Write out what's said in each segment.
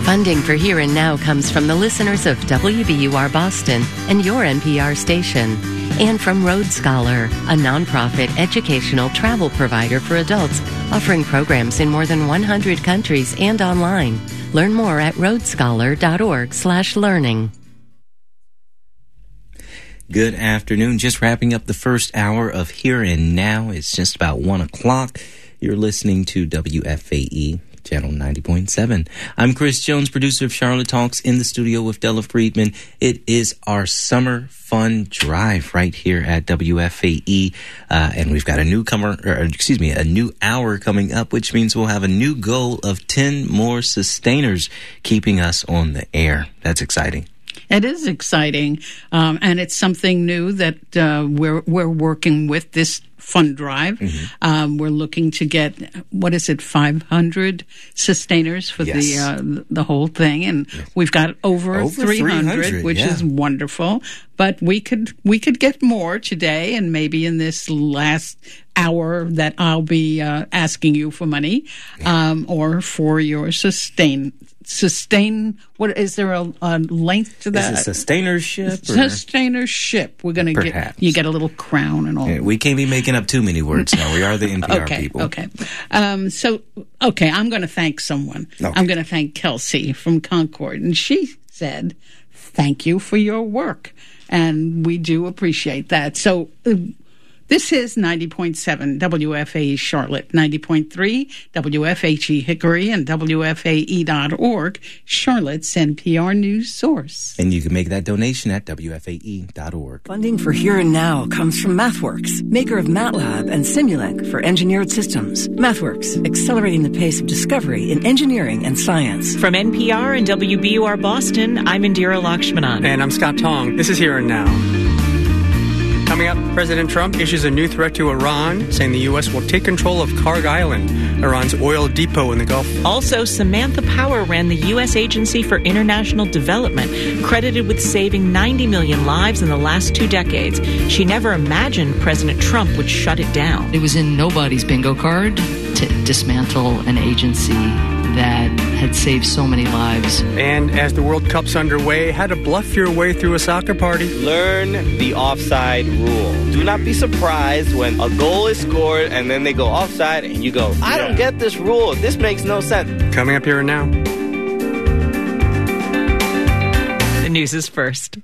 Funding for Here and Now comes from the listeners of WBUR Boston and your NPR station, and from Road Scholar, a nonprofit educational travel provider for adults offering programs in more than 100 countries and online. Learn more at roadscholar.org/learning. Good afternoon. Just wrapping up the first hour of Here and Now. It's just about 1 o'clock. You're listening to WFAE. Channel 90.7. I'm Chris Jones, producer of Charlotte Talks, in the studio with Della Friedman. It is our summer fun drive right here at WFAE, and we've got a new hour coming up, which means we'll have a new goal of 10 more sustainers keeping us on the air. That's exciting. It is exciting, and it's something new that we're working with this fund drive. Mm-hmm. We're looking to get 500 sustainers for the whole thing, and we've got over 300, which is wonderful. But we could get more today, and maybe in this last hour that I'll be asking you for money, or for your sustain. What is there a length to that? Is it sustainership? Sustainership. We're going to get you get a little crown and all. Yeah, we can't be making up too many words now. We are the NPR people. Okay. I'm going to thank someone. Okay. I'm going to thank Kelsey from Concord, and she said, "Thank you for your work," and we do appreciate that. So. This is 90.7 WFAE Charlotte, 90.3 WFHE Hickory, and WFAE.org, Charlotte's NPR news source. And you can make that donation at WFAE.org. Funding for Here and Now comes from MathWorks, maker of MATLAB and Simulink for engineered systems. MathWorks, accelerating the pace of discovery in engineering and science. From NPR and WBUR Boston, I'm Indira Lakshmanan. And I'm Scott Tong. This is Here and Now. Coming up, President Trump issues a new threat to Iran, saying the U.S. will take control of Karg Island, Iran's oil depot in the Gulf. Also, Samantha Power ran the U.S. Agency for International Development, credited with saving 90 million lives in the last 2 decades. She never imagined President Trump would shut it down. It was in nobody's bingo card to dismantle an agency that had saved so many lives. And as the World Cup's underway, how to bluff your way through a soccer party. Learn the offside rule. Do not be surprised when a goal is scored and then they go offside and you go, I don't get this rule. This makes no sense. Coming up Here and Now. The news is first.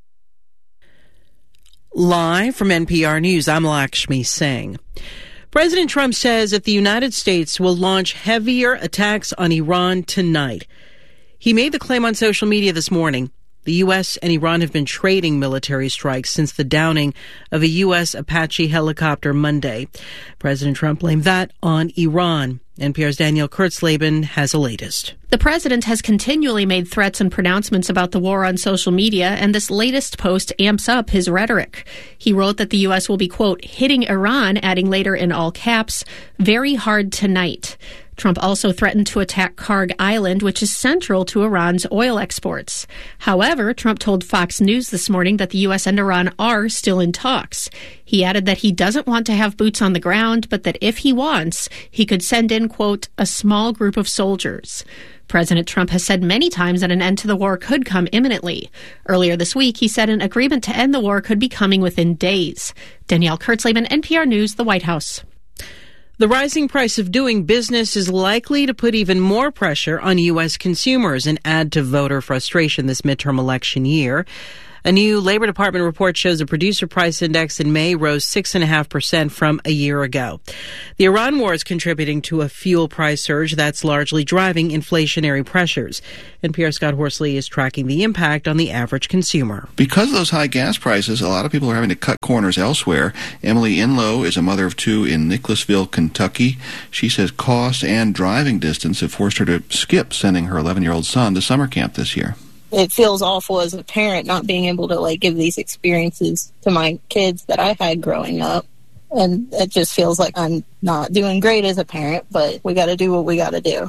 Live from NPR News, I'm Lakshmi Singh. President Trump says that the United States will launch heavier attacks on Iran tonight. He made the claim on social media this morning. The U.S. and Iran have been trading military strikes since the downing of a U.S. Apache helicopter Monday. President Trump blamed that on Iran. NPR's Danielle Kurtzleben has the latest. The president has continually made threats and pronouncements about the war on social media, and this latest post amps up his rhetoric. He wrote that the U.S. will be, quote, hitting Iran, adding later in all caps, very hard tonight. Trump also threatened to attack Karg Island, which is central to Iran's oil exports. However, Trump told Fox News this morning that the U.S. and Iran are still in talks. He added that he doesn't want to have boots on the ground, but that if he wants, he could send in, quote, a small group of soldiers. President Trump has said many times that an end to the war could come imminently. Earlier this week, he said an agreement to end the war could be coming within days. Danielle Kurtzleben, NPR News, the White House. The rising price of doing business is likely to put even more pressure on U.S. consumers and add to voter frustration this midterm election year. A new Labor Department report shows the producer price index in May rose 6.5% from a year ago. The Iran war is contributing to a fuel price surge that's largely driving inflationary pressures. NPR's Scott Horsley is tracking the impact on the average consumer. Because of those high gas prices, a lot of people are having to cut corners elsewhere. Emily Inlow is a mother of two in Nicholasville, Kentucky. She says cost and driving distance have forced her to skip sending her 11-year-old son to summer camp this year. It feels awful as a parent not being able to give these experiences to my kids that I had growing up. And it just feels like I'm not doing great as a parent, but we got to do what we got to do.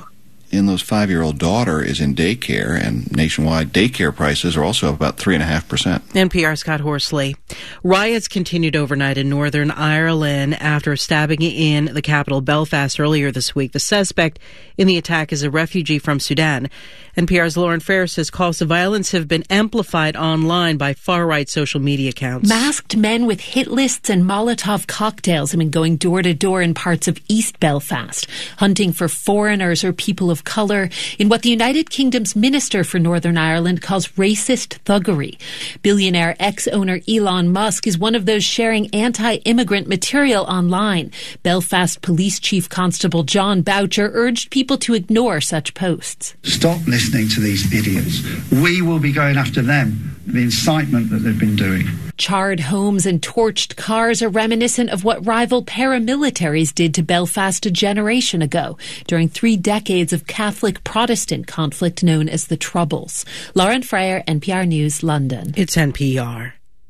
Inlow's 5-year-old daughter is in daycare, and nationwide daycare prices are also up about 3.5%. NPR's Scott Horsley. Riots continued overnight in Northern Ireland after stabbing in the capital Belfast earlier this week. The suspect in the attack is a refugee from Sudan. NPR's Lauren Fair says calls to violence have been amplified online by far-right social media accounts. Masked men with hit lists and Molotov cocktails have been going door to door in parts of East Belfast, hunting for foreigners or people of colour in what the United Kingdom's Minister for Northern Ireland calls racist thuggery. Billionaire ex-owner Elon Musk is one of those sharing anti-immigrant material online. Belfast Police Chief Constable John Boucher urged people to ignore such posts. Stop listening to these idiots. We will be going after them, the incitement that they've been doing. Charred homes and torched cars are reminiscent of what rival paramilitaries did to Belfast a generation ago during 3 decades of Catholic-Protestant conflict known as the Troubles. Lauren Freyer, NPR News, London. It's NPR.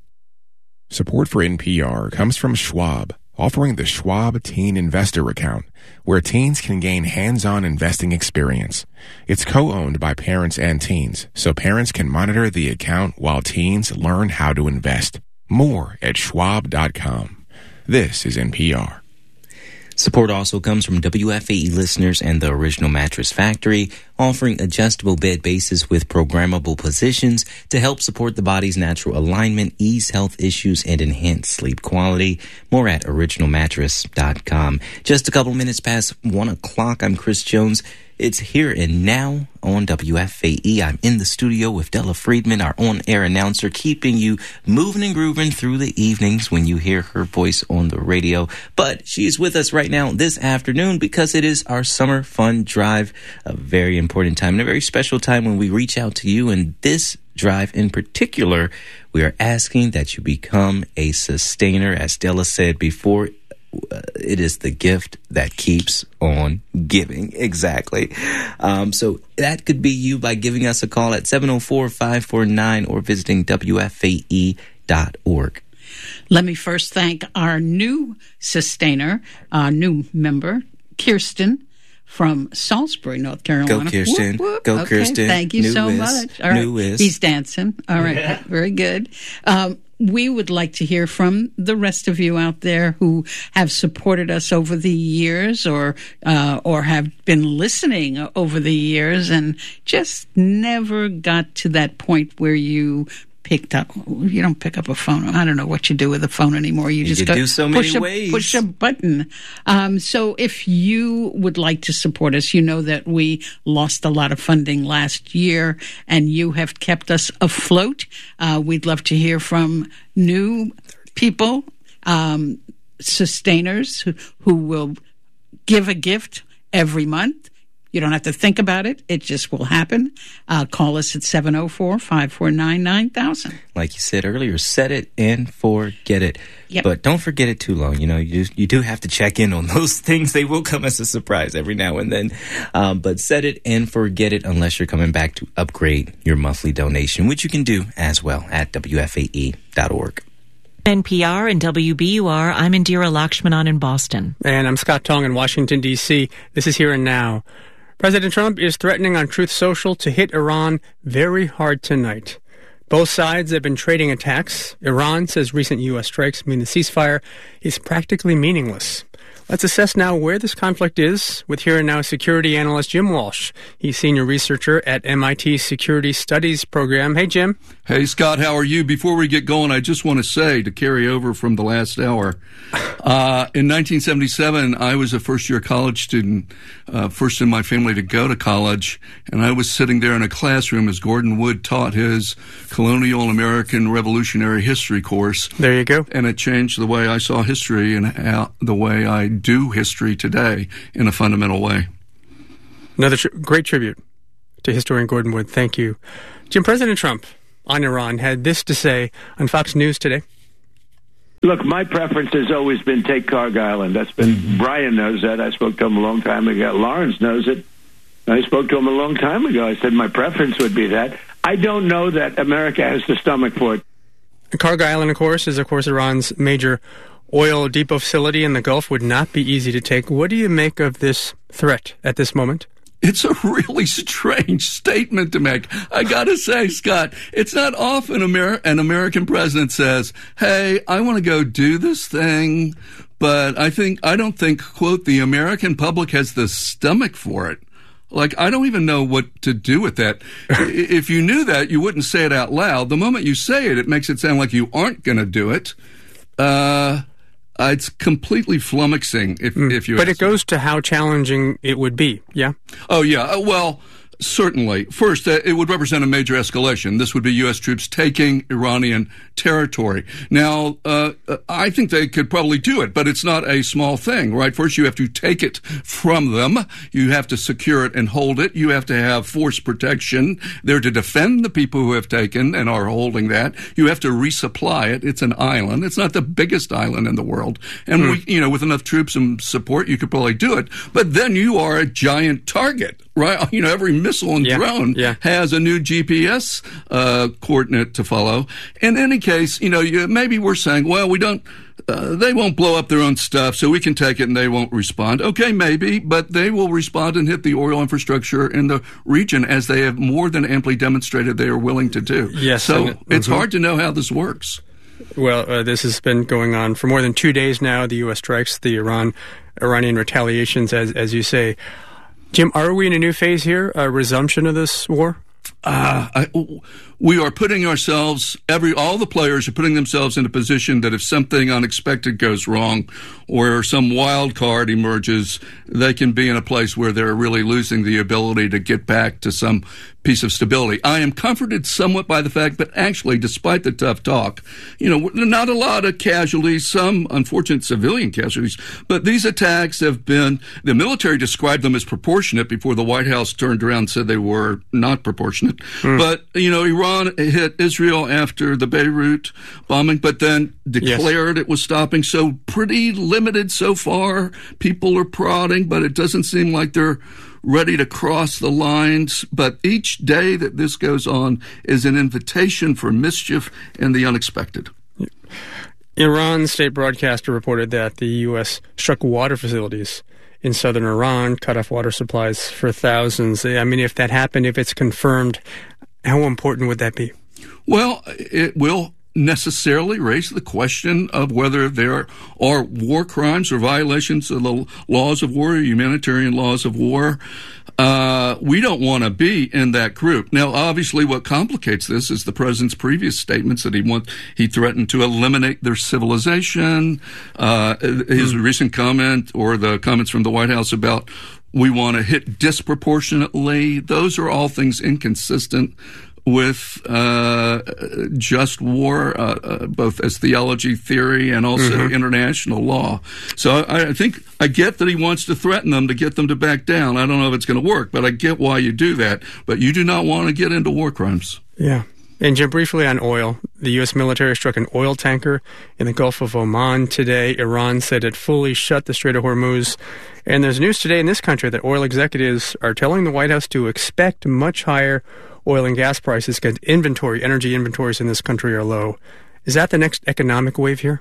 Support for NPR comes from Schwab, offering the Schwab Teen Investor Account, where teens can gain hands-on investing experience. It's co-owned by parents and teens, so parents can monitor the account while teens learn how to invest. More at schwab.com. This is NPR. Support also comes from WFAE listeners and the Original Mattress Factory, offering adjustable bed bases with programmable positions to help support the body's natural alignment, ease health issues, and enhance sleep quality. More at originalmattress.com. Just a couple minutes past 1 o'clock. I'm Chris Jones. It's Here and Now on WFAE. I'm in the studio with Della Friedman, our on-air announcer, keeping you moving and grooving through the evenings when you hear her voice on the radio. But she is with us right now this afternoon because it is our summer fun drive, a very important time and a very special time when we reach out to you. And this drive in particular, we are asking that you become a sustainer. As Della said before, it is the gift that keeps on giving. Exactly. So that could be you by giving us a call at 704-549 or visiting WFAE.org. Let me first thank our new sustainer, new member, Kirsten, from Salisbury, North Carolina. Go, Kirsten. Whoop, whoop. Go, okay, Kirsten. Thank you so much. All right. He's dancing. All right. Very good. We would like to hear from the rest of you out there who have supported us over the years or have been listening over the years and just never got to that point where you don't pick up a phone. I don't know what you do with a phone anymore. You just do so many ways. Push a button. So if you would like to support us, you know that we lost a lot of funding last year, and you have kept us afloat. We'd love to hear from new people, sustainers who will give a gift every month. You don't have to think about it. It just will happen. Call us at 704-549-9000. Like you said earlier, set it and forget it. Yep. But don't forget it too long. You know, you do have to check in on those things. They will come as a surprise every now and then. But set it and forget it unless you're coming back to upgrade your monthly donation, which you can do as well at WFAE.org. NPR and WBUR, I'm Indira Lakshmanan in Boston. And I'm Scott Tong in Washington, D.C. This is Here and Now. President Trump is threatening on Truth Social to hit Iran very hard tonight. Both sides have been trading attacks. Iran says recent U.S. strikes mean the ceasefire is practically meaningless. Let's assess now where this conflict is with Here and Now security analyst Jim Walsh. He's senior researcher at MIT Security Studies Program. Hey, Jim. Hey, Scott, how are you? Before we get going, I just want to say, to carry over from the last hour, in 1977, I was a first-year college student, first in my family to go to college, and I was sitting there in a classroom as Gordon Wood taught his colonial American revolutionary history course. There you go. And it changed the way I saw history and the way I do history today in a fundamental way. Another great tribute to historian Gordon Wood. Thank you. Jim, President Trump on Iran had this to say on Fox News today. Look, my preference has always been take Kharg Island. That's been, Brian knows that. I spoke to him a long time ago. Lawrence knows it. I spoke to him a long time ago. I said my preference would be that. I don't know that America has the stomach for it. Kharg Island, of course, is, Iran's major oil depot facility in the Gulf. Would not be easy to take. What do you make of this threat at this moment? It's a really strange statement to make. I gotta say, Scott, it's not often an American president says, hey, I want to go do this thing, but I don't think, quote, the American public has the stomach for it. Like, I don't even know what to do with that. If you knew that, you wouldn't say it out loud. The moment you say it, it makes it sound like you aren't going to do it. It's completely flummoxing if you. But it goes to how challenging it would be, yeah? Oh, yeah. Well, certainly. First, it would represent a major escalation. This would be U.S. troops taking Iranian territory. Now, I think they could probably do it, but it's not a small thing, right? First, you have to take it from them. You have to secure it and hold it. You have to have force protection there to defend the people who have taken and are holding that. You have to resupply it. It's an island. It's not the biggest island in the world. And with enough troops and support, you could probably do it. But then you are a giant target, right? Every missile and drone has a new GPS coordinate to follow. In any case, maybe we're saying, well, we don't. They won't blow up their own stuff, so we can take it and they won't respond. Okay, maybe, but they will respond and hit the oil infrastructure in the region, as they have more than amply demonstrated they are willing to do. Yes. So it's hard to know how this works. Well, this has been going on for more than 2 days now. The U.S. strikes, the Iranian retaliations, as you say. Jim, are we in a new phase here, a resumption of this war? We are putting ourselves, all the players are putting themselves in a position that if something unexpected goes wrong or some wild card emerges, they can be in a place where they're really losing the ability to get back to some piece of stability. I am comforted somewhat by the fact that actually, despite the tough talk, not a lot of casualties, some unfortunate civilian casualties, but these attacks have been, the military described them as proportionate before the White House turned around and said they were not proportionate. But, Iran hit Israel after the Beirut bombing, but then declared it was stopping. So pretty limited so far. People are prodding, but it doesn't seem like they're ready to cross the lines. But each day that this goes on is an invitation for mischief and the unexpected. Iran's state broadcaster reported that the U.S. struck water facilities in southern Iran, cut off water supplies for thousands. I mean, if that happened, if it's confirmed, how important would that be? Well, it will necessarily raise the question of whether there are war crimes or violations of the laws of war, humanitarian laws of war. We don't want to be in that group. Now, obviously, what complicates this is the president's previous statements that he threatened to eliminate their civilization. His recent comment, or the comments from the White House about we want to hit disproportionately. Those are all things inconsistent with just war, both as theology, theory, and also international law. So I think I get that he wants to threaten them to get them to back down. I don't know if it's going to work, but I get why you do that. But you do not want to get into war crimes. Yeah. And Jim, briefly on oil, the U.S. military struck an oil tanker in the Gulf of Oman today. Iran said it fully shut the Strait of Hormuz. And there's news today in this country that oil executives are telling the White House to expect much higher oil and gas prices because energy inventories in this country are low. Is that the next economic wave here?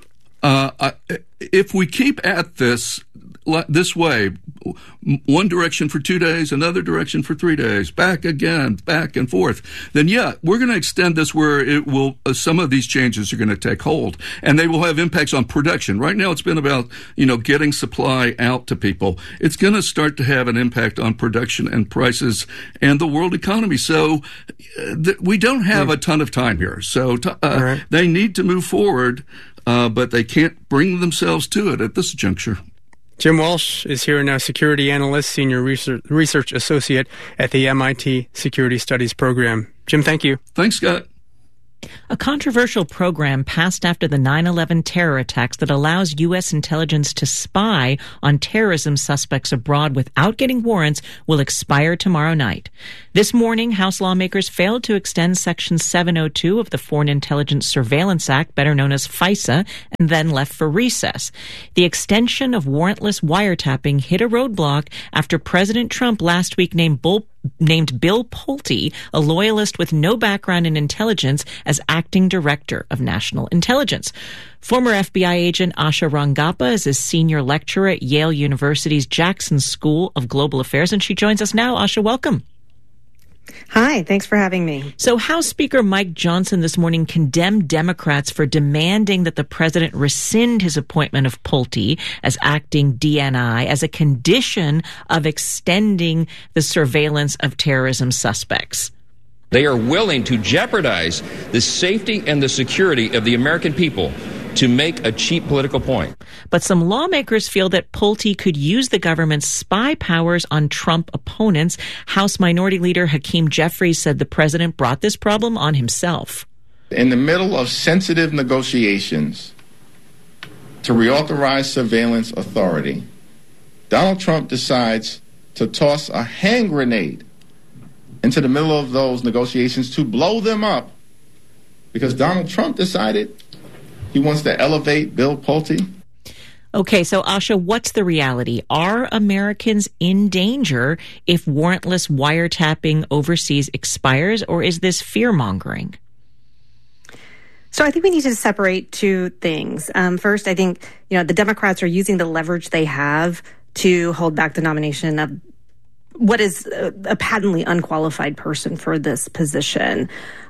If we keep at this way, one direction for 2 days, another direction for 3 days, back again, back and forth, then we're going to extend this where it will. Some of these changes are going to take hold, and they will have impacts on production. Right now, it's been about getting supply out to people. It's going to start to have an impact on production and prices and the world economy. So we don't have a ton of time here. So they need to move forward, but they can't bring themselves to it at this juncture. Jim Walsh is here now, security analyst, senior research associate at the MIT Security Studies Program. Jim, thank you. Thanks, Scott. A controversial program passed after the 9/11 terror attacks that allows U.S. intelligence to spy on terrorism suspects abroad without getting warrants will expire tomorrow night. This morning, House lawmakers failed to extend Section 702 of the Foreign Intelligence Surveillance Act, better known as FISA, and then left for recess. The extension of warrantless wiretapping hit a roadblock after President Trump last week named named Bill Pulte, a loyalist with no background in intelligence, as acting director of national intelligence. Former FBI agent Asha Rangappa is a senior lecturer at Yale University's Jackson School of Global Affairs, and she joins us now. Asha, welcome. Hi, thanks for having me. So House Speaker Mike Johnson this morning condemned Democrats for demanding that the president rescind his appointment of Pulte as acting DNI as a condition of extending the surveillance of terrorism suspects. They are willing to jeopardize the safety and the security of the American people to make a cheap political point. But some lawmakers feel that Pulte could use the government's spy powers on Trump opponents. House Minority Leader Hakeem Jeffries said the president brought this problem on himself. In the middle of sensitive negotiations to reauthorize surveillance authority, Donald Trump decides to toss a hand grenade into the middle of those negotiations to blow them up because Donald Trump decided he wants to elevate Bill Pulte. Okay, so Asha, what's the reality? Are Americans in danger if warrantless wiretapping overseas expires, or is this fear-mongering? So I think we need to separate two things. First, I think the Democrats are using the leverage they have to hold back the nomination of what is a patently unqualified person for this position.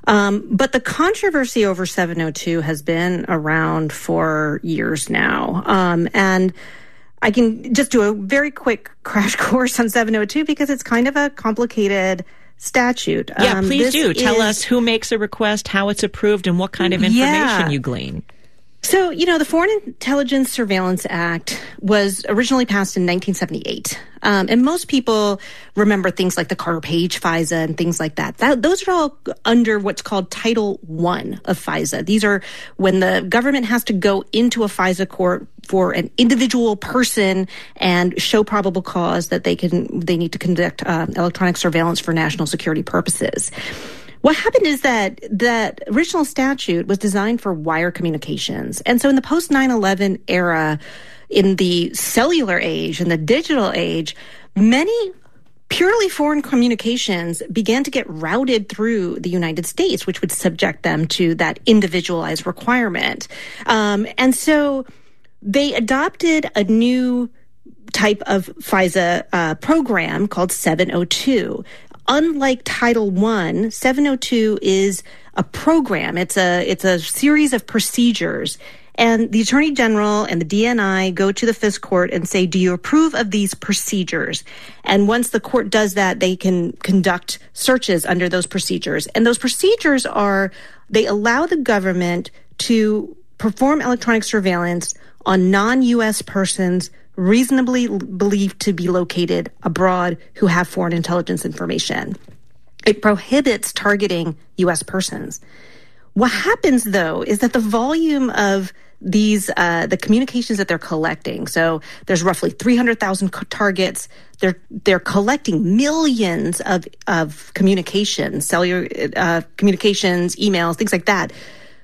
But the controversy over 702 has been around for years now. And I can just do a very quick crash course on 702 because it's kind of a complicated statute. Yeah, please do. Tell us who makes a request, how it's approved, and what kind of information you glean. So, the Foreign Intelligence Surveillance Act was originally passed in 1978. And most people remember things like the Carter Page FISA and things like that. Those are all under what's called Title I of FISA. These are when the government has to go into a FISA court for an individual person and show probable cause that they need to conduct electronic surveillance for national security purposes. What happened is that that original statute was designed for wire communications. And so in the post 9/11 era, in the cellular age, in the digital age, many purely foreign communications began to get routed through the United States, which would subject them to that individualized requirement. And so they adopted a new type of FISA program called 702. Unlike Title I, 702 is a program. It's a series of procedures. And the Attorney General and the DNI go to the FISC court and say, do you approve of these procedures? And once the court does that, they can conduct searches under those procedures. And those procedures they allow the government to perform electronic surveillance on non-U.S. persons reasonably believed to be located abroad who have foreign intelligence information. It prohibits targeting U.S. persons. What happens, though, is that the volume of these, the communications that they're collecting, so there's roughly 300,000 targets, they're collecting millions of communications, cellular communications, emails, things like that.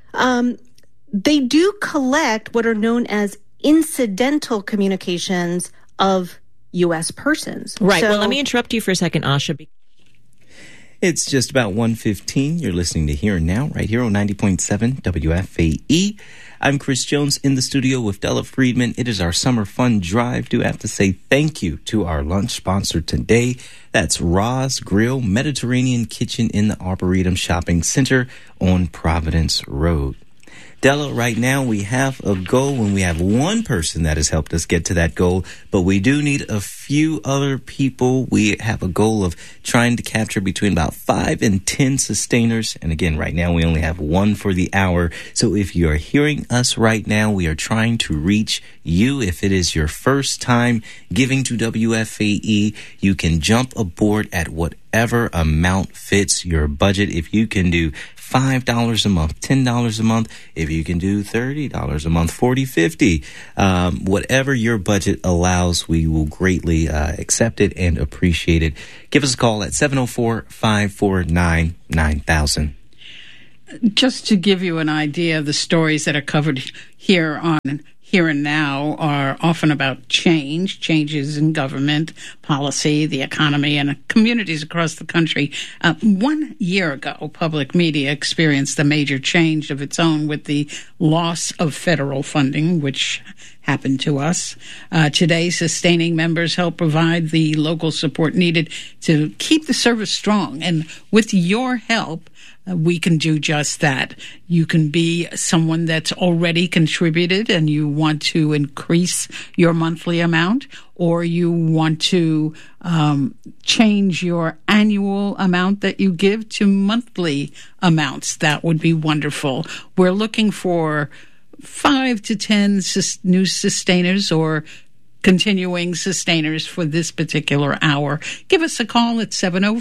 They do collect what are known as incidental communications of U.S. persons. Right. Well, let me interrupt you for a second, Asha. It's just about 1:15. You're listening to Here and Now, right here on 90.7 WFAE. I'm Chris Jones in the studio with Della Friedman. It is our summer fun drive. Do have to say thank you to our lunch sponsor today. That's Roz Grill Mediterranean Kitchen in the Arboretum Shopping Center on Providence Road. Della, right now we have a goal and we have one person that has helped us get to that goal, but we do need a few other people. We have a goal of trying to capture between about 5 and 10 sustainers. And again, right now we only have one for the hour. So if you are hearing us right now, we are trying to reach you. If it is your first time giving to WFAE, you can jump aboard at whatever amount fits your budget. If you can do $5 a month, $10 a month, if you can do $30 a month, $40, $50, whatever your budget allows, we will greatly accept it and appreciate it. Give us a call at 704-549-9000. Just to give you an idea of the stories that are covered here on here and now are often about changes in government, policy, the economy, and communities across the country. 1 year ago, public media experienced a major change of its own with the loss of federal funding, which happened to us. Today, sustaining members help provide the local support needed to keep the service strong. And with your help, we can do just that. You can be someone that's already contributed and you want to increase your monthly amount, or you want to change your annual amount that you give to monthly amounts. That would be wonderful. We're looking for 5 to 10 new sustainers or continuing sustainers for this particular hour. Give us a call at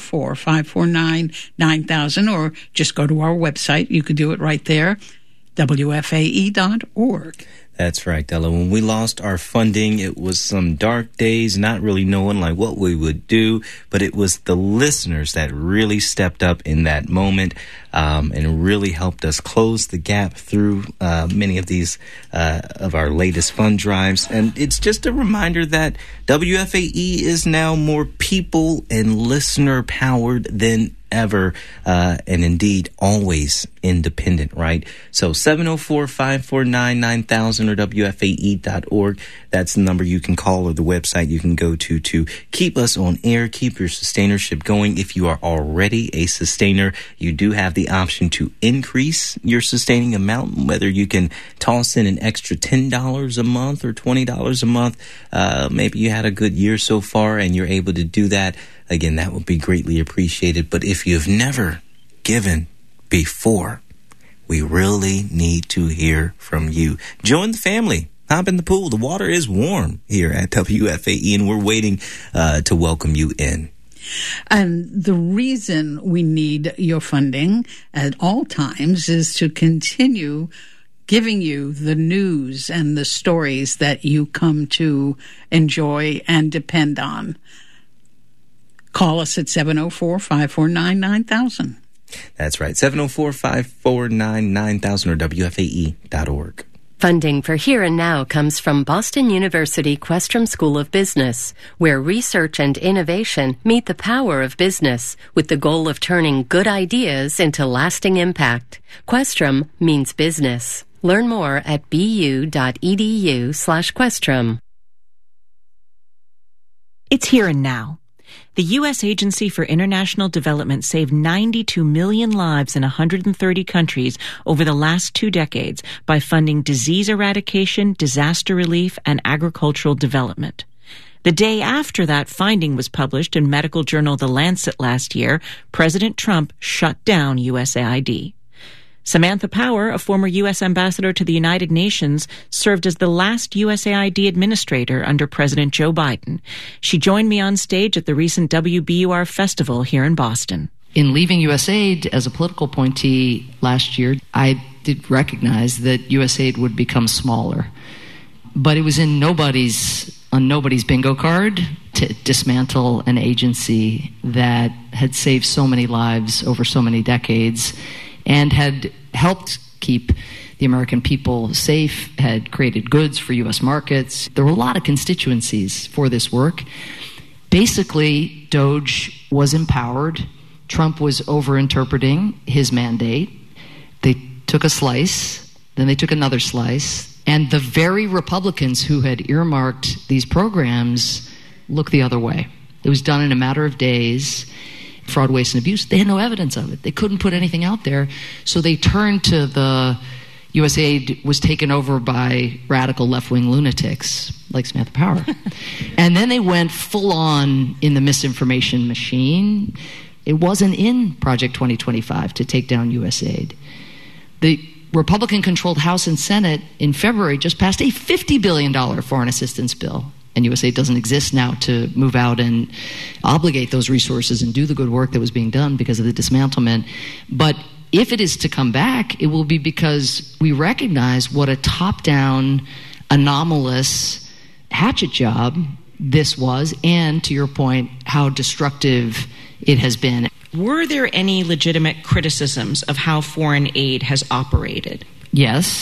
704-549-9000 or just go to our website. You could do it right there, WFAE.org. That's right, Della. When we lost our funding, it was some dark days, not really knowing like what we would do, but it was the listeners that really stepped up in that moment and really helped us close the gap through many of these of our latest fund drives. And it's just a reminder that WFAE is now more people and listener powered than ever, and indeed always independent, right? So 704-549-9000 or WFAE.org. That's the number you can call or the website you can go to keep us on air, keep your sustainership going. If you are already a sustainer, you do have the option to increase your sustaining amount, whether you can toss in an extra $10 a month or $20 a month. Maybe you had a good year so far and you're able to do that. Again, that would be greatly appreciated. But if you've never given before, we really need to hear from you. Join the family. Hop in the pool. The water is warm here at WFAE, and we're waiting to welcome you in. And the reason we need your funding at all times is to continue giving you the news and the stories that you come to enjoy and depend on. Call us at 704-549-9000. That's right, 704-549-9000 or WFAE.org. Funding for Here and Now comes from Boston University Questrom School of Business, where research and innovation meet the power of business with the goal of turning good ideas into lasting impact. Questrom means business. Learn more at bu.edu/Questrom. It's Here and Now. The U.S. Agency for International Development saved 92 million lives in 130 countries over the last 2 decades by funding disease eradication, disaster relief, and agricultural development. The day after that finding was published in medical journal The Lancet last year, President Trump shut down USAID. Samantha Power, a former U.S. ambassador to the United Nations, served as the last USAID administrator under President Joe Biden. She joined me on stage at the recent WBUR festival here in Boston. In leaving USAID as a political appointee last year, I did recognize that USAID would become smaller. But it was on nobody's bingo card to dismantle an agency that had saved so many lives over so many decades and had helped keep the American people safe, had created goods for U.S. markets. There were a lot of constituencies for this work. Basically, DOGE was empowered. Trump was over-interpreting his mandate. They took a slice, then they took another slice, and the very Republicans who had earmarked these programs looked the other way. It was done in a matter of days. Fraud, waste, and abuse, they had no evidence of it. They couldn't put anything out there, so they turned to the USAID was taken over by radical left-wing lunatics like Samantha Power. And then they went full-on in the misinformation machine. It wasn't in Project 2025 to take down USAID. The Republican-controlled House and Senate in February just passed a $50 billion foreign assistance bill. And USAID doesn't exist now to move out and obligate those resources and do the good work that was being done because of the dismantlement. But if it is to come back, it will be because we recognize what a top-down, anomalous hatchet job this was, and to your point, how destructive it has been. Were there any legitimate criticisms of how foreign aid has operated? Yes.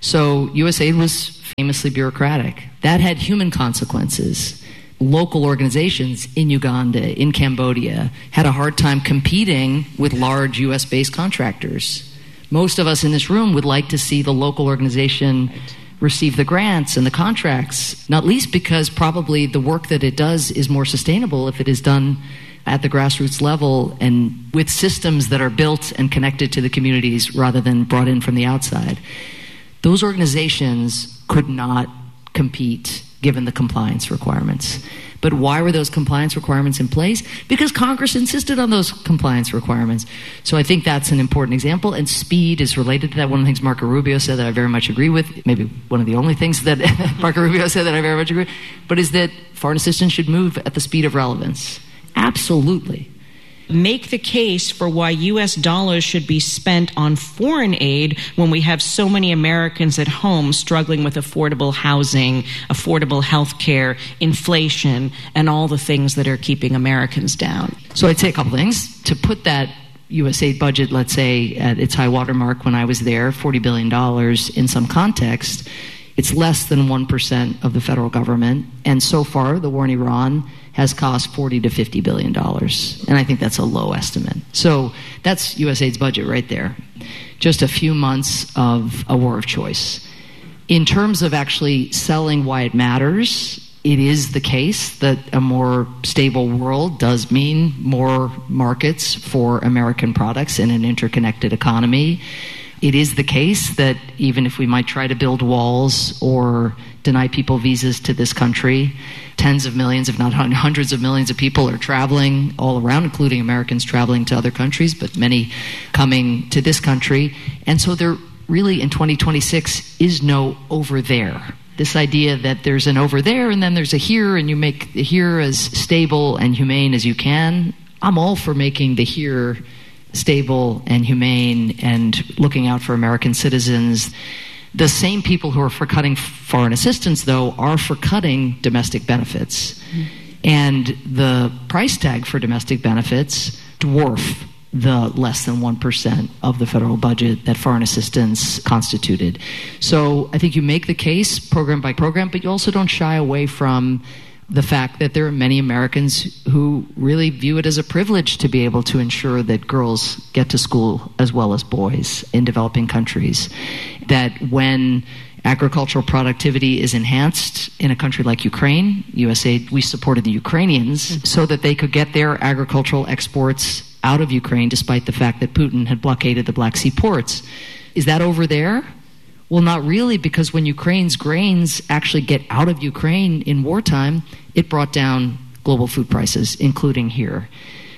So USAID was famously bureaucratic. That had human consequences. Local organizations in Uganda, in Cambodia, had a hard time competing with large U.S.-based contractors. Most of us in this room would like to see the local organization receive the grants and the contracts, not least because probably the work that it does is more sustainable if it is done at the grassroots level and with systems that are built and connected to the communities rather than brought in from the outside. Those organizations could not compete given the compliance requirements. But why were those compliance requirements in place? Because Congress insisted on those compliance requirements. So I think that's an important example, and speed is related to that. One of the things Marco Rubio said that I very much agree with, maybe one of the only things that Marco Rubio said that I very much agree with, but is that foreign assistance should move at the speed of relevance. Absolutely. Make the case for why U.S. dollars should be spent on foreign aid when we have so many Americans at home struggling with affordable housing, affordable health care, inflation, and all the things that are keeping Americans down. So I'd say a couple things. To put that USAID budget, let's say, at its high water mark when I was there, $40 billion in some context, it's less than 1% of the federal government. And so far, the war in Iran has cost $40 to $50 billion. And I think that's a low estimate. So that's USAID's budget right there. Just a few months of a war of choice. In terms of actually selling why it matters, it is the case that a more stable world does mean more markets for American products in an interconnected economy. It is the case that even if we might try to build walls or deny people visas to this country, tens of millions, if not hundreds of millions of people are traveling all around, including Americans traveling to other countries, but many coming to this country. And so there really in 2026 is no over there. This idea that there's an over there and then there's a here, and you make the here as stable and humane as you can. I'm all for making the here stable and humane and looking out for American citizens. The same people who are for cutting foreign assistance, though, are for cutting domestic benefits. Mm-hmm. And the price tag for domestic benefits dwarf the less than 1% of the federal budget that foreign assistance constituted. So I think you make the case program by program, but you also don't shy away from the fact that there are many Americans who really view it as a privilege to be able to ensure that girls get to school as well as boys in developing countries. That when agricultural productivity is enhanced in a country like Ukraine, USAID, we supported the Ukrainians so that they could get their agricultural exports out of Ukraine despite the fact that Putin had blockaded the Black Sea ports. Is that over there? Well, not really, because when Ukraine's grains actually get out of Ukraine in wartime, it brought down global food prices, including here.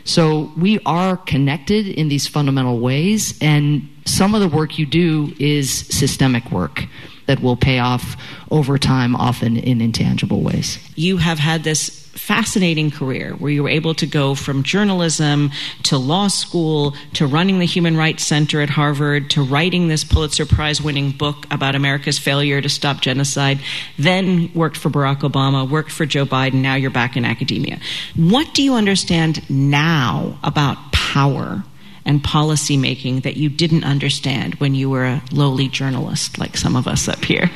So we are connected in these fundamental ways, and some of the work you do is systemic work that will pay off over time, often in intangible ways. You have had this fascinating career where you were able to go from journalism to law school to running the Human Rights Center at Harvard to writing this Pulitzer Prize-winning book about America's failure to stop genocide, then worked for Barack Obama, worked for Joe Biden, now you're back in academia. What do you understand now about power and policy making that you didn't understand when you were a lowly journalist like some of us up here?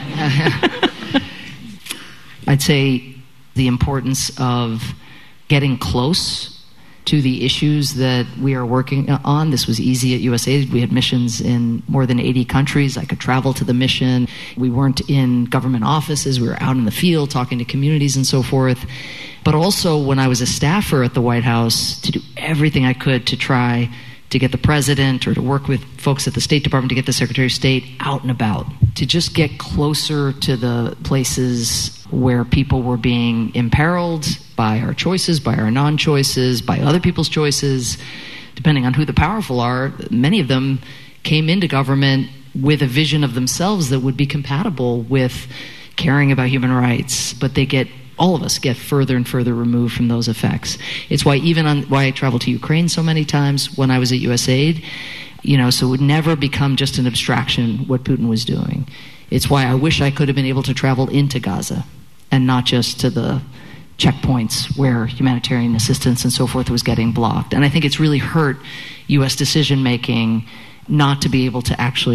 I'd say the importance of getting close to the issues that we are working on. This was easy at USAID. We had missions in more than 80 countries. I could travel to the mission. We weren't in government offices. We were out in the field talking to communities and so forth. But also when I was a staffer at the White House, to do everything I could to try to get the president or to work with folks at the State Department to get the Secretary of State out and about, to just get closer to the places where people were being imperiled by our choices, by our non-choices, by other people's choices, depending on who the powerful are. Many of them came into government with a vision of themselves that would be compatible with caring about human rights, but all of us get further and further removed from those effects. It's why why I traveled to Ukraine so many times when I was at USAID, so it would never become just an abstraction what Putin was doing. It's why I wish I could have been able to travel into Gaza and not just to the checkpoints where humanitarian assistance and so forth was getting blocked. And I think it's really hurt U.S. decision-making not to be able to actually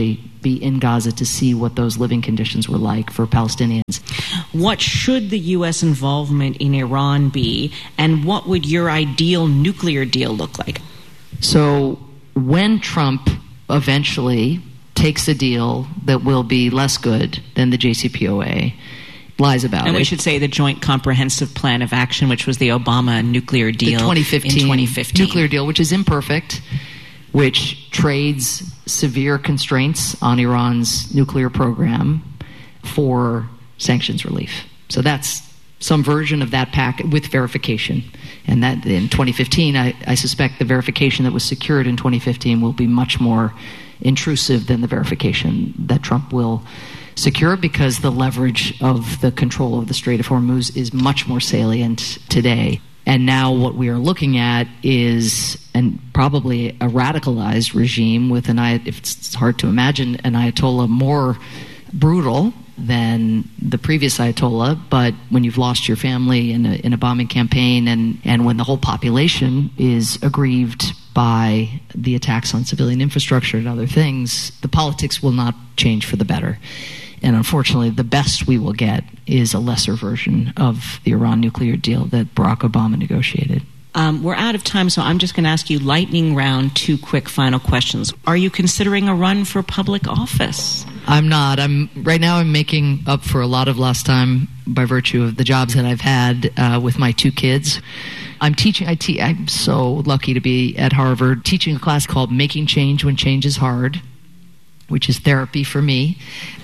be in Gaza to see what those living conditions were like for Palestinians. What should the U.S. involvement in Iran be, and what would your ideal nuclear deal look like? So when Trump eventually takes a deal that will be less good than the JCPOA, lies about it. And we should say the Joint Comprehensive Plan of Action, which was the Obama nuclear deal in 2015 nuclear deal, which is imperfect, which trades severe constraints on Iran's nuclear program for sanctions relief. So that's some version of that pact with verification. And that in 2015, I suspect the verification that was secured in 2015 will be much more intrusive than the verification that Trump will secure, because the leverage of the control of the Strait of Hormuz is much more salient today. And now what we are looking at is probably a radicalized regime with if it's hard to imagine an Ayatollah more brutal than the previous Ayatollah, but when you've lost your family in a bombing campaign and when the whole population is aggrieved by the attacks on civilian infrastructure and other things, the politics will not change for the better. And unfortunately, the best we will get is a lesser version of the Iran nuclear deal that Barack Obama negotiated. We're out of time, so I'm just going to ask you lightning round 2 quick final questions. Are you considering a run for public office? I'm not. Right now I'm making up for a lot of lost time by virtue of the jobs that I've had with my 2 kids. I'm teaching. I'm so lucky to be at Harvard teaching a class called Making Change When Change is Hard, which is therapy for me.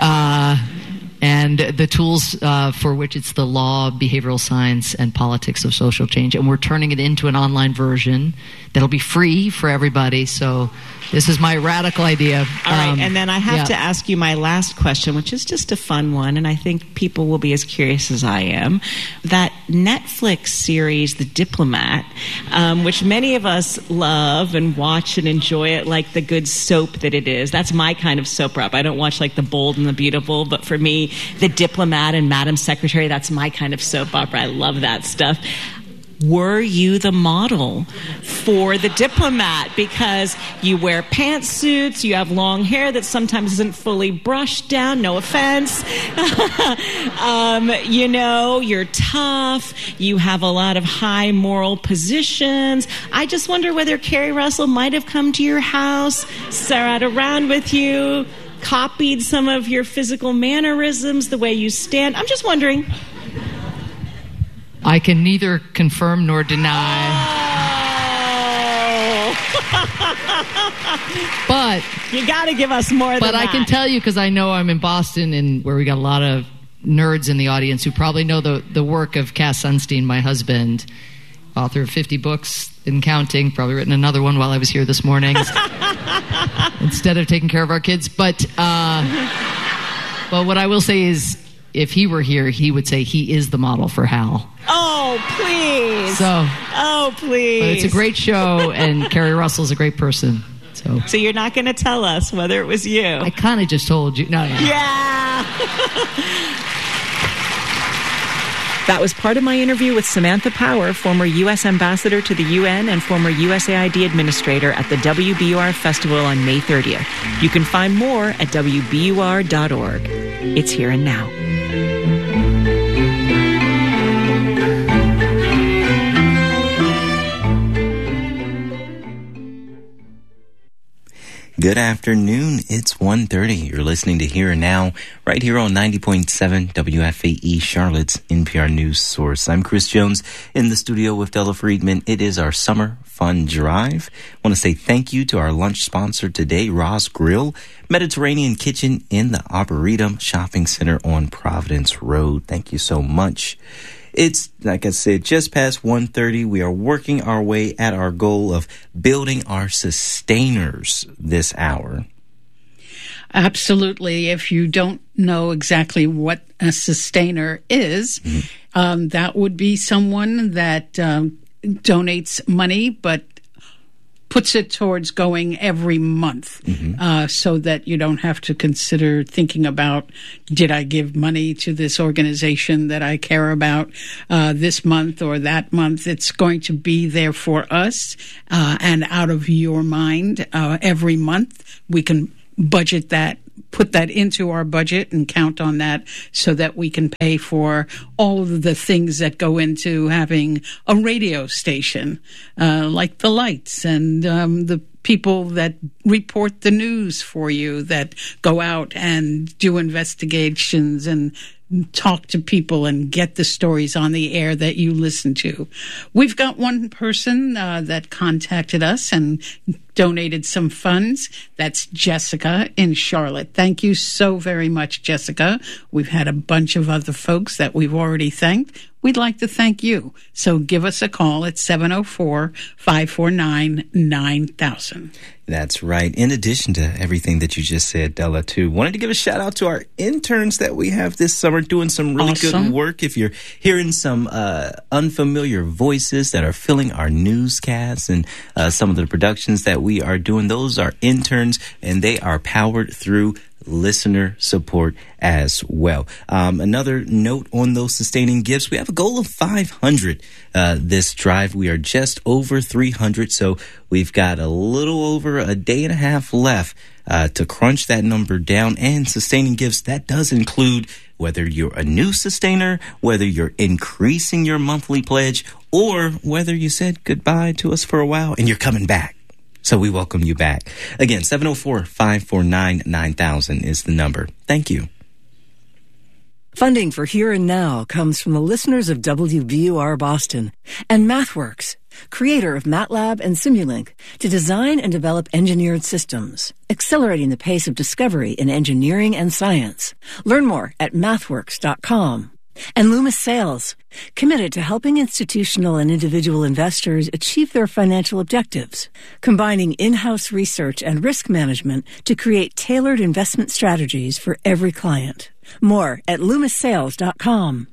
And the tools for which it's the law, behavioral science, and politics of social change. And we're turning it into an online version that'll be free for everybody. So this is my radical idea. All right, and then I have to ask you my last question, which is just a fun one, and I think people will be as curious as I am. That Netflix series, The Diplomat, which many of us love and watch and enjoy it like the good soap that it is. That's my kind of soap opera. I don't watch like The Bold and the Beautiful, but for me, The Diplomat and Madam Secretary, that's my kind of soap opera. I love that stuff. Were you the model for The Diplomat? Because you wear pantsuits, you have long hair that sometimes isn't fully brushed down, no offense. You're tough, you have a lot of high moral positions. I just wonder whether Carrie Russell might have come to your house, sat around with you, copied some of your physical mannerisms, the way you stand. I'm just wondering. I can neither confirm nor deny. Oh. But you got to give us more than that. But I can tell you, because I know I'm in Boston, and where we got a lot of nerds in the audience who probably know the work of Cass Sunstein, my husband, author of 50 books and counting, probably written another one while I was here this morning instead of taking care of our kids. But what I will say is, if he were here, he would say he is the model for Hal. Oh, please. Oh, please. But it's a great show, and Carrie Russell's a great person. So you're not going to tell us whether it was you? I kind of just told you. No. Yeah. That was part of my interview with Samantha Power, former U.S. Ambassador to the UN and former USAID Administrator at the WBUR Festival on May 30th. You can find more at WBUR.org. It's Here and Now. Good afternoon. It's 1:30. You're listening to Here and Now, right here on 90.7 WFAE, Charlotte's NPR News Source. I'm Chris Jones in the studio with Della Friedman. It is our summer fun drive. I want to say thank you to our lunch sponsor today, Ross Grill, Mediterranean Kitchen in the Arboretum Shopping Center on Providence Road. Thank you so much. It's, like I said, just past 1:30. We are working our way at our goal of building our sustainers this hour. Absolutely. If you don't know exactly what a sustainer is, that would be someone that donates money but puts it towards going every month, so that you don't have to consider thinking about, did I give money to this organization that I care about this month or that month? It's going to be there for us and out of your mind every month. We can budget that put that into our budget and count on that so that we can pay for all of the things that go into having a radio station, like the lights and the people that report the news for you, that go out and do investigations and talk to people and get the stories on the air that you listen to. We've got one person that contacted us and donated some funds. That's Jessica in Charlotte. Thank you so very much, Jessica. We've had a bunch of other folks that we've already thanked. We'd like to thank you. So give us a call at 704-549-9000. That's right. In addition to everything that you just said, Della, too, wanted to give a shout out to our interns that we have this summer doing some really good work. If you're hearing some unfamiliar voices that are filling our newscasts and some of the productions that we are doing, those are interns, and they are powered through listener support as well. Another note on those sustaining gifts, we have a goal of 500 this drive. We are just over 300, so we've got a little over a day and a half left to crunch that number down. And sustaining gifts, that does include whether you're a new sustainer, whether you're increasing your monthly pledge, or whether you said goodbye to us for a while and you're coming back. So we welcome you back. Again, 704-549-9000 is the number. Thank you. Funding for Here and Now comes from the listeners of WBUR Boston and MathWorks, creator of MATLAB and Simulink, to design and develop engineered systems, accelerating the pace of discovery in engineering and science. Learn more at mathworks.com. And Loomis Sales, committed to helping institutional and individual investors achieve their financial objectives, combining in-house research and risk management to create tailored investment strategies for every client. More at LoomisSales.com.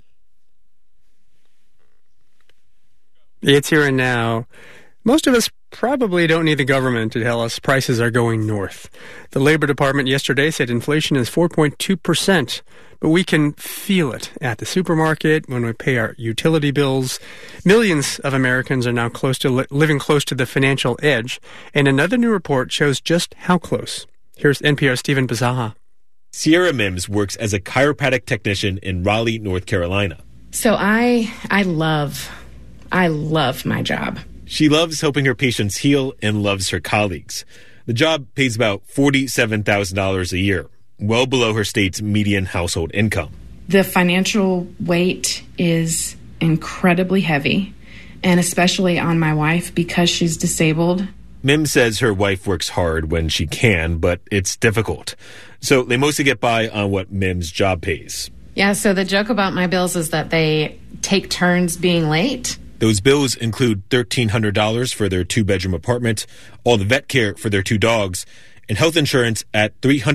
It's Here and Now. Most of us probably don't need the government to tell us prices are going north. The Labor Department yesterday said inflation is 4.2%, but we can feel it at the supermarket, when we pay our utility bills. Millions of Americans are now living close to the financial edge, and another new report shows just how close. Here's NPR's Stephen Bizaha. Sierra Mims works as a chiropractic technician in Raleigh, North Carolina. So I love my job. She loves helping her patients heal and loves her colleagues. The job pays about $47,000 a year, well below her state's median household income. The financial weight is incredibly heavy, and especially on my wife because she's disabled. Mims says her wife works hard when she can, but it's difficult. So they mostly get by on what Mims' job pays. Yeah, so the joke about my bills is that they take turns being late. Those bills include $1,300 for their 2-bedroom apartment, all the vet care for their 2 dogs, and health insurance at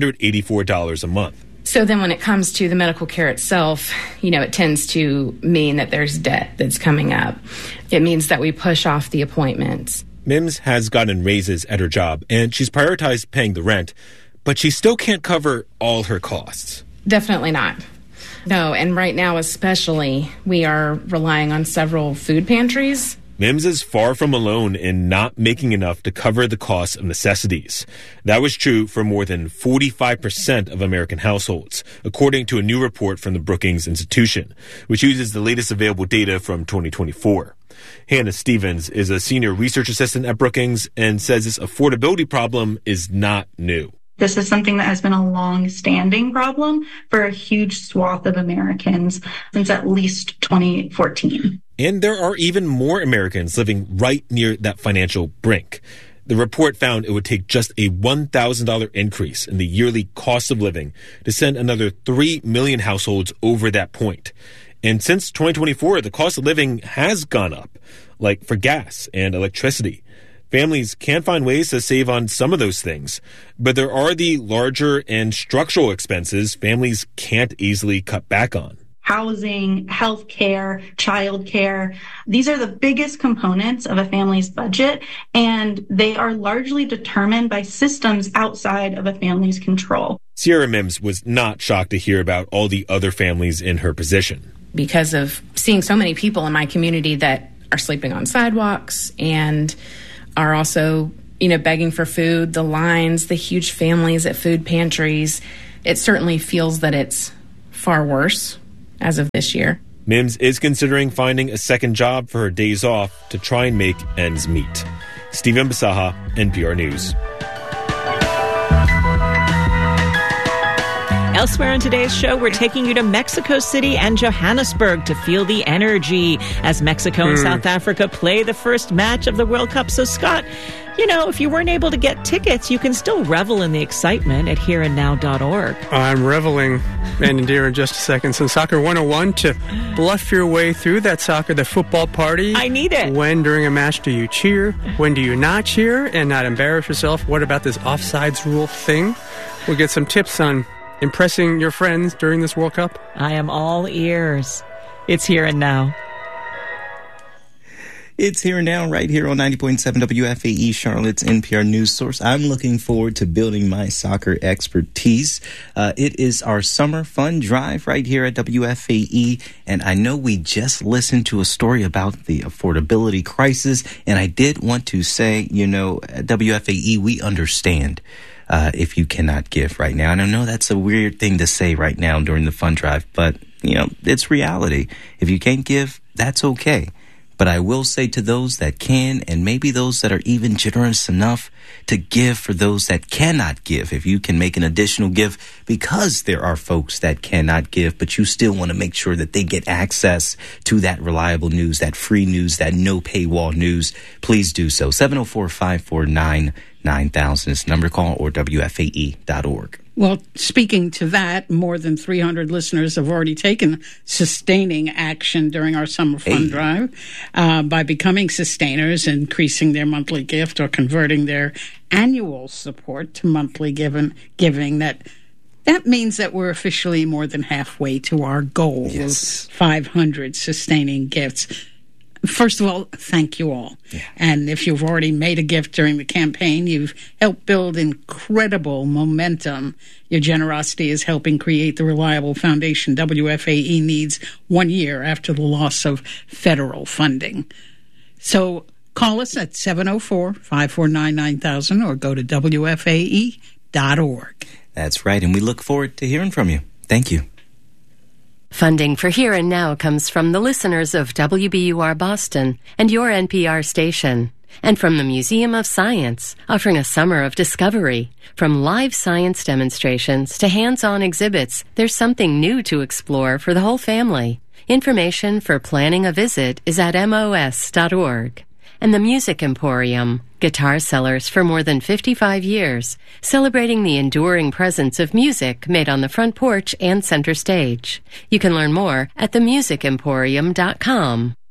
$384 a month. So then when it comes to the medical care itself, it tends to mean that there's debt that's coming up. It means that we push off the appointments. Mims has gotten raises at her job, and she's prioritized paying the rent, but she still can't cover all her costs. Definitely not. No, and right now especially, we are relying on several food pantries. Mims is far from alone in not making enough to cover the cost of necessities. That was true for more than 45% of American households, according to a new report from the Brookings Institution, which uses the latest available data from 2024. Hannah Stevens is a senior research assistant at Brookings and says this affordability problem is not new. This is something that has been a long-standing problem for a huge swath of Americans since at least 2014. And there are even more Americans living right near that financial brink. The report found it would take just a $1,000 increase in the yearly cost of living to send another 3 million households over that point. And since 2024, the cost of living has gone up, like for gas and electricity. Families can find ways to save on some of those things, but there are the larger and structural expenses families can't easily cut back on. Housing, health care, child care. These are the biggest components of a family's budget, and they are largely determined by systems outside of a family's control. Sierra Mims was not shocked to hear about all the other families in her position. Because of seeing so many people in my community that are sleeping on sidewalks and are also, begging for food, the lines, the huge families at food pantries. It certainly feels that it's far worse as of this year. Mims is considering finding a second job for her days off to try and make ends meet. Stephen Basaha, NPR News. Elsewhere in today's show, we're taking you to Mexico City and Johannesburg to feel the energy as Mexico and South Africa play the first match of the World Cup. So, Scott, if you weren't able to get tickets, you can still revel in the excitement at hereandnow.org. I'm reveling, and Indira, in just a second. Some Soccer 101 to bluff your way through that the football party. I need it. When during a match do you cheer? When do you not cheer and not embarrass yourself? What about this offsides rule thing? We'll get some tips on impressing your friends during this World Cup. I am all ears. It's Here and Now. It's Here and Now right here on 90.7 WFAE, Charlotte's NPR news source. I'm looking forward to building my soccer expertise. It is our summer fun drive right here at WFAE, and I know we just listened to a story about the affordability crisis, and I did want to say, at WFAE, we understand if you cannot give right now. And I know that's a weird thing to say right now during the fund drive, but, it's reality. If you can't give, that's okay. But I will say to those that can, and maybe those that are even generous enough to give for those that cannot give, if you can make an additional give, because there are folks that cannot give, but you still want to make sure that they get access to that reliable news, that free news, that no paywall news, please do so. 704-549-9000 is the number to call, or WFAE.org. Well, speaking to that, more than 300 listeners have already taken sustaining action during our summer fund drive by becoming sustainers, increasing their monthly gift, or converting their annual support to monthly giving. That means that we're officially more than halfway to our goal of 500 sustaining gifts. First of all, thank you all. Yeah. And if you've already made a gift during the campaign, you've helped build incredible momentum. Your generosity is helping create the reliable foundation WFAE needs 1 year after the loss of federal funding. So call us at 704-549-9000 or go to WFAE.org. That's right, and we look forward to hearing from you. Thank you. Funding for Here and Now comes from the listeners of WBUR Boston and your NPR station, and from the Museum of Science, offering a summer of discovery. From live science demonstrations to hands-on exhibits, there's something new to explore for the whole family. Information for planning a visit is at mos.org. And the Music Emporium, guitar sellers for more than 55 years, celebrating the enduring presence of music made on the front porch and center stage. You can learn more at themusicemporium.com.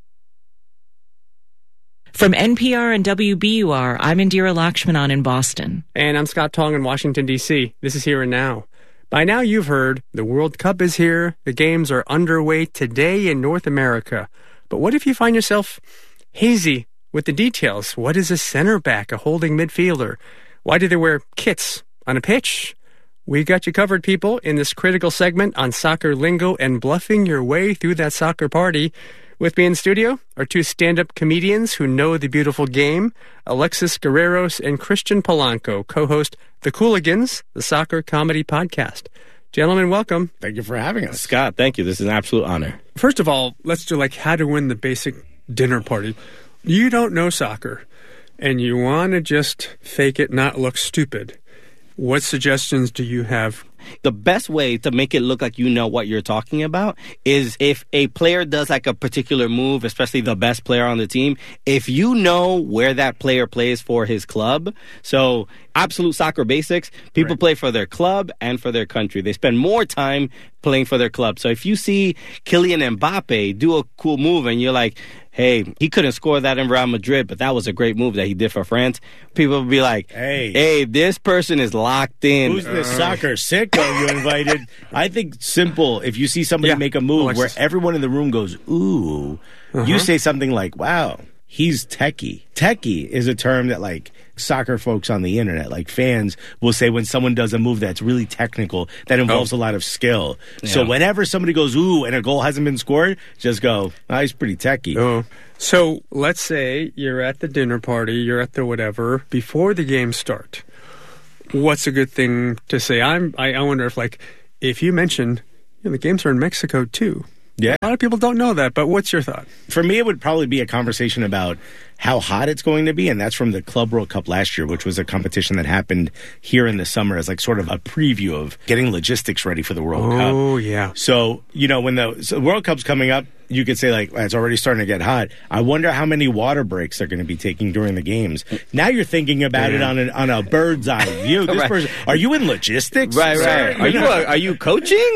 From NPR and WBUR, I'm Indira Lakshmanan in Boston. And I'm Scott Tong in Washington, D.C. This is Here and Now. By now you've heard the World Cup is here. The games are underway today in North America. But what if you find yourself hazy with the details? What is a center back, a holding midfielder? Why do they wear kits on a pitch? We got you covered, people, in this critical segment on soccer lingo and bluffing your way through that soccer party. With me in studio are two stand-up comedians who know the beautiful game, Alexis Guerreros and Christian Polanco, co-host The Cooligans, the soccer comedy podcast. Gentlemen, welcome. Thank you for having us. Scott, thank you. This is an absolute honor. First of all, let's do how to win the basic dinner party. You don't know soccer, and you want to just fake it, not look stupid. What suggestions do you have? The best way to make it look like you know what you're talking about is if a player does a particular move, especially the best player on the team, if you know where that player plays for his club. So absolute soccer basics, people play for their club and for their country. They spend more time playing for their club. So if you see Kylian Mbappe do a cool move and you're like, hey, he couldn't score that in Real Madrid, but that was a great move that he did for France, people will be like, hey, this person is locked in. Who's this soccer sicko you invited? I think simple. If you see somebody make a move where everyone in the room goes, ooh, you say something like, wow, he's techie. Techie is a term that soccer folks on the internet, like fans, will say when someone does a move that's really technical, that involves a lot of skill. Yeah. So whenever somebody goes, ooh, and a goal hasn't been scored, just go, he's pretty techie. Oh. So let's say you're at the dinner party, you're at the whatever, before the games start. What's a good thing to say? I wonder if you mentioned, the games are in Mexico too. Yeah. A lot of people don't know that, but what's your thought? For me, it would probably be a conversation about how hot it's going to be, and that's from the Club World Cup last year, which was a competition that happened here in the summer as sort of a preview of getting logistics ready for the World Cup. Oh, yeah. So, when the World Cup's coming up, you could say, it's already starting to get hot. I wonder how many water breaks they're going to be taking during the games. Now you're thinking about it on a bird's eye view. This person, are you in logistics? Right. Are you coaching?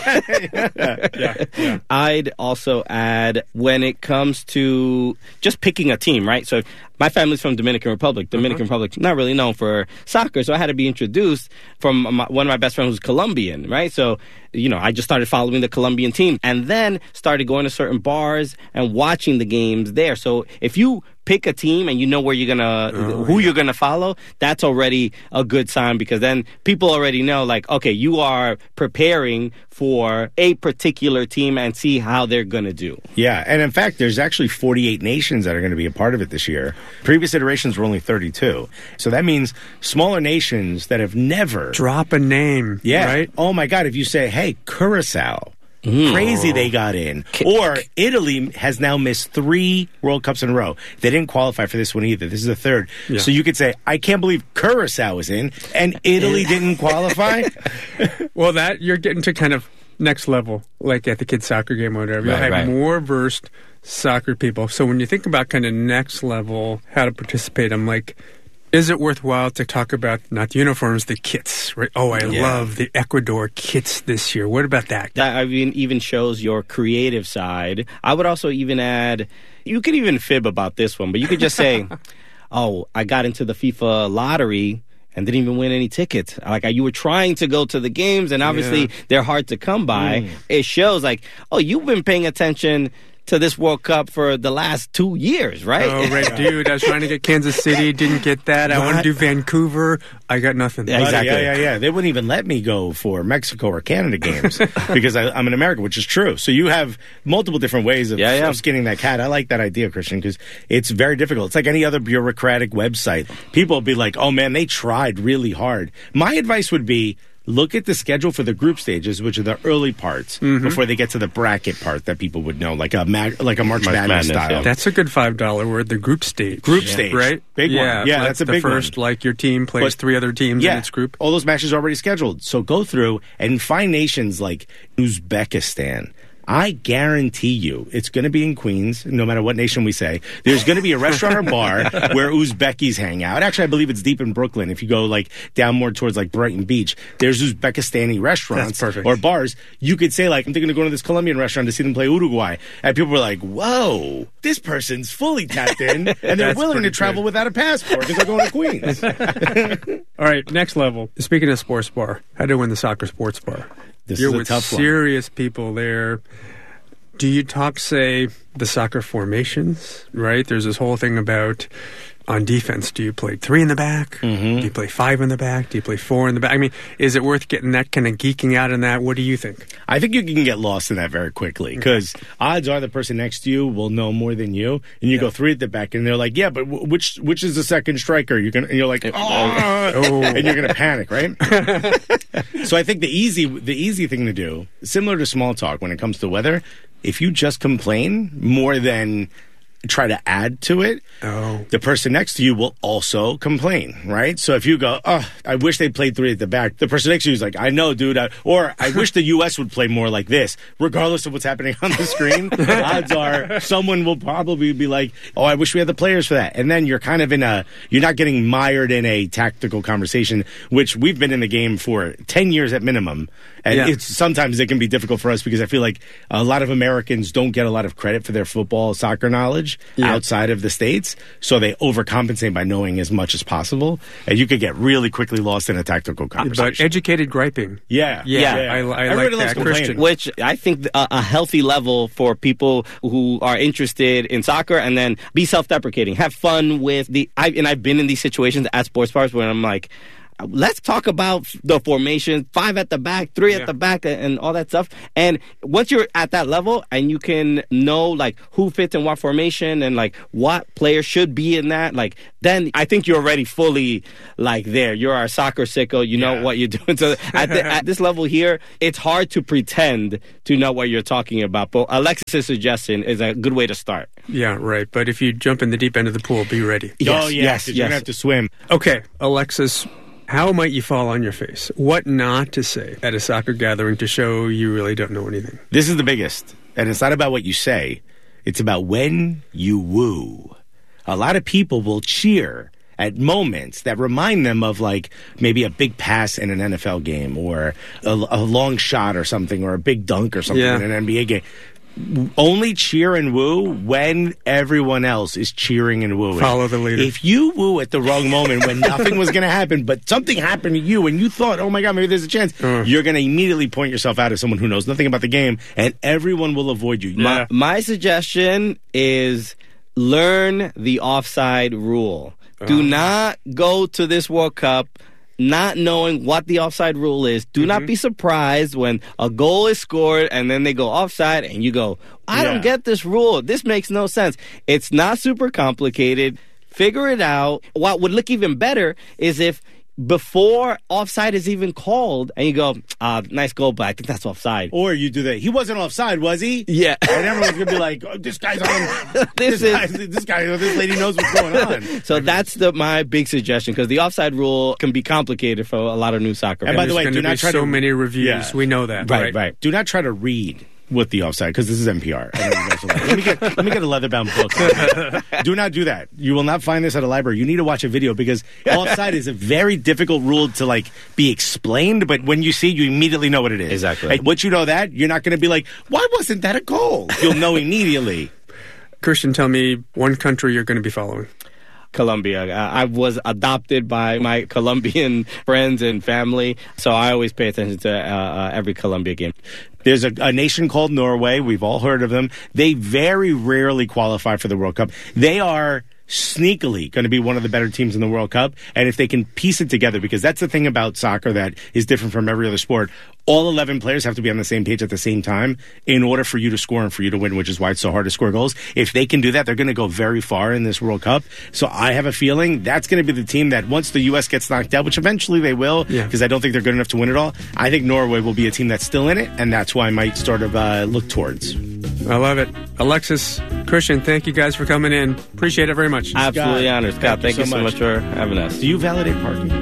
Yeah. I'd also add, when it comes to just picking a team, right? So my family's from Dominican Republic. Dominican Republic's not really known for soccer, so I had to be introduced from one of my best friends who's Colombian, right? So, I just started following the Colombian team and then started going to certain bars and watching the games there. So if you pick a team and you know where you're who you're gonna follow, that's already a good sign, because then people already know, okay, you are preparing for a particular team and see how they're gonna do. Yeah, and in fact, there's actually 48 nations that are going to be a part of it this year. Previous iterations were only 32. So that means smaller nations that have never... Drop a name, right? Oh my God, if you say, hey, Curacao... Crazy they got in. Or Italy has now missed 3 World Cups in a row. They didn't qualify for this one either. This is the third. Yeah. So you could say, I can't believe Curacao is in and Italy didn't qualify. Well, that you're getting to kind of next level, like at the kids' soccer game or whatever. You'll have more versed soccer people. So when you think about kind of next level, how to participate, I'm like, is it worthwhile to talk about not the uniforms, the kits, right? Oh, I love the Ecuador kits this year. What about that? That even shows your creative side. I would also even add, you could even fib about this one, but you could just say, oh, I got into the FIFA lottery and didn't even win any tickets. You were trying to go to the games, and obviously they're hard to come by. It shows you've been paying attention to this World Cup for the last 2 years, right? Oh, right, dude. I was trying to get Kansas City, didn't get that. I want to do Vancouver. I got nothing. Yeah, exactly. Yeah. They wouldn't even let me go for Mexico or Canada games because I'm in America, which is true. So you have multiple different ways of skinning that cat. I like that idea, Christian, because it's very difficult. It's like any other bureaucratic website. People will be like, oh, man, they tried really hard. My advice would be, look at the schedule for the group stages, which are the early parts, before they get to the bracket part that people would know, like a March Madness style. Yeah. That's a good $5 word, the group stage. Group stage. Right? Big one. Yeah, that's a big one. The first, your team plays 3 other teams in its group. All those matches are already scheduled. So go through and find nations like Uzbekistan. I guarantee you it's going to be in Queens, no matter what nation we say. There's going to be a restaurant or bar where Uzbekis hang out. Actually, I believe it's deep in Brooklyn. If you go down more towards Brighton Beach, there's Uzbekistani restaurants or bars. You could say I'm thinking of going to this Colombian restaurant to see them play Uruguay. And people were like, whoa, this person's fully tapped in and they're willing to travel without a passport because they're going to Queens. All right, next level. Speaking of sports bar, how to win the soccer sports bar. You're with serious people there. Do you talk, say, the soccer formations, right? There's this whole thing about, on defense, do you play 3 in the back? Do you play 5 in the back? Do you play 4 in the back? I mean, is it worth getting that kind of geeking out in that? What do you think? I think you can get lost in that very quickly because odds are the person next to you will know more than you. And you go 3 at the back and they're like, yeah, but which is the second striker? And you're like, and you're going to panic, right? So I think the easy thing to do, similar to small talk when it comes to weather, if you just complain more than try to add to it, the person next to you will also complain, right? So if you go, I wish they played 3 at the back, the person next to you is like, I know, dude, or I wish the U.S. would play more like this, regardless of what's happening on the screen. Odds are someone will probably be like, I wish we had the players for that. And then you're kind of you're not getting mired in a tactical conversation, which we've been in the game for 10 years at minimum. And sometimes it can be difficult for us because I feel like a lot of Americans don't get a lot of credit for their football, soccer knowledge. knowledge outside of the States, so they overcompensate by knowing as much as possible, and you could get really quickly lost in a tactical conversation. But educated griping. Yeah. I like that, Christian. Which I think a healthy level for people who are interested in soccer, and then be self-deprecating. Have fun with I've been in these situations at sports bars where I'm like, let's talk about the formation, 5 at the back, 3 at the back, and all that stuff. And once you're at that level and you can know like who fits in what formation and like what player should be in that, like then I think you're already fully like there. You're our soccer sicko. You know what you're doing. So at this level here, it's hard to pretend to know what you're talking about. But Alexis' suggestion is a good way to start. Yeah, right. But if you jump in the deep end of the pool, be ready. Yes, you're going to have to swim. Okay, Alexis, how might you fall on your face? What not to say at a soccer gathering to show you really don't know anything? This is the biggest. And it's not about what you say. It's about when you woo. A lot of people will cheer at moments that remind them of like maybe a big pass in an NFL game or a long shot or something or a big dunk or something in an NBA game. Only cheer and woo when everyone else is cheering and wooing. Follow the leader. If you woo at the wrong moment when nothing was going to happen, but something happened to you and you thought, oh my God, maybe there's a chance, you're going to immediately point yourself out as someone who knows nothing about the game, and everyone will avoid you. My suggestion is learn the offside rule. Do not go to this World Cup not knowing what the offside rule is. Do not be surprised when a goal is scored and then they go offside and you go, I don't get this rule. This makes no sense. It's not super complicated. Figure it out. What would look even better is if before offside is even called and you go, nice goal, but I think that's offside. Or you do that. He wasn't offside, was he? Yeah. And everyone's going to be like, oh, this guy's on. this lady knows what's going on. So that's my big suggestion, because the offside rule can be complicated for a lot of new soccer. And by the way, do not try so many reviews. Yeah. We know that. Right. Do not try to read with the offside, because this is NPR. Let me get a leather-bound book. Do not do that. You will not find this at a library. You need to watch a video, because offside is a very difficult rule to like be explained, but when you see it, you immediately know what it is. Exactly. Like, once you know that, you're not going to be like, why wasn't that a goal? You'll know immediately. Christian, tell me one country you're going to be following. Colombia. I was adopted by my Colombian friends and family, so I always pay attention to every Colombia game. There's a nation called Norway. We've all heard of them. They very rarely qualify for the World Cup. They are sneakily going to be one of the better teams in the World Cup, and if they can piece it together, because that's the thing about soccer that is different from every other sport, all 11 players have to be on the same page at the same time in order for you to score and for you to win, which is why it's so hard to score goals. If they can do that, they're going to go very far in this World Cup. So I have a feeling that's going to be the team that once the U.S. gets knocked out, which eventually they will, because I don't think they're good enough to win it all, I think Norway will be a team that's still in it, and that's why I might sort of look towards. I love it. Alexis, Christian, thank you guys for coming in. Appreciate it very much. Absolutely honored. Scott, thank you so much for having us. Do you validate parking?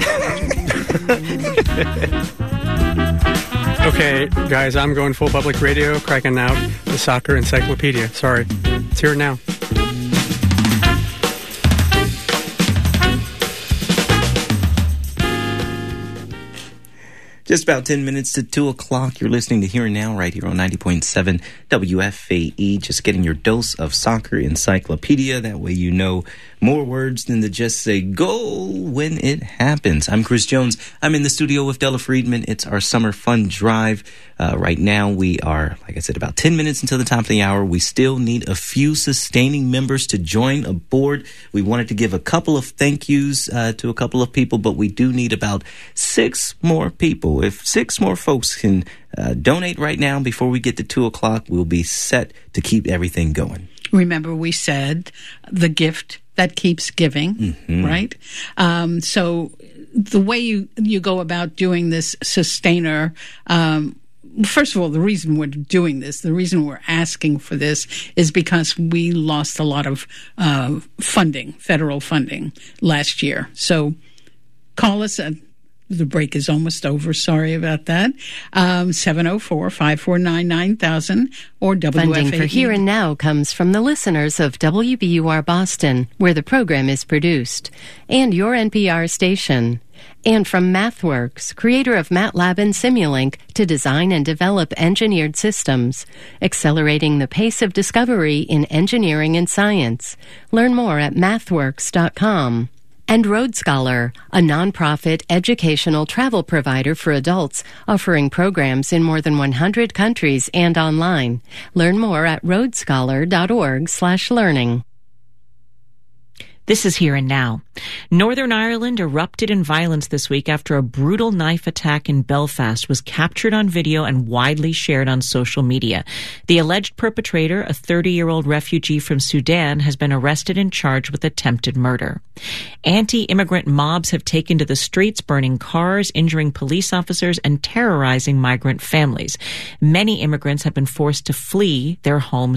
Okay, guys, I'm going full public radio, cracking out the soccer encyclopedia. Sorry. It's here now. Just about 10 minutes to 2 o'clock. You're listening to Here and Now right here on 90.7 WFAE. Just getting your dose of soccer encyclopedia. That way you know more words than to just say goal when it happens. I'm Chris Jones. I'm in the studio with Della Friedman. It's our summer fun drive. Right now we are, like I said, about 10 minutes until the top of the hour. We still need a few sustaining members to join aboard. We wanted to give a couple of thank yous to a couple of people, but we do need about 6 more people. If 6 more folks can donate right now before we get to 2 o'clock, we'll be set to keep everything going. Remember, we said the gift that keeps giving, right? So the way you go about doing this sustainer, first of all, the reason we're doing this, the reason we're asking for this is because we lost a lot of funding, federal funding last year. So call us at The break is almost over. Sorry about that. 704-549-9000 or WFAE. Funding for Here and Now comes from the listeners of WBUR Boston, where the program is produced, and your NPR station. And from MathWorks, creator of MATLAB and Simulink, to design and develop engineered systems, accelerating the pace of discovery in engineering and science. Learn more at mathworks.com. And Road Scholar, a nonprofit educational travel provider for adults, offering programs in more than 100 countries and online. Learn more at roadscholar.org/learning. This is Here and Now. Northern Ireland erupted in violence this week after a brutal knife attack in Belfast was captured on video and widely shared on social media. The alleged perpetrator, a 30-year-old refugee from Sudan, has been arrested and charged with attempted murder. Anti-immigrant mobs have taken to the streets, burning cars, injuring police officers, and terrorizing migrant families. Many immigrants have been forced to flee their homes